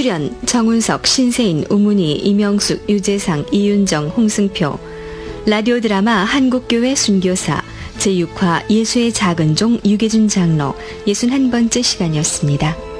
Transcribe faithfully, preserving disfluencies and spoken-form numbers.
출연 정운석, 신세인, 우문희, 이명숙, 유재상, 이윤정, 홍승표. 라디오 드라마 한국교회 순교사 제육 화 예수의 작은 종 유계준 장로 예순한 번째 시간이었습니다.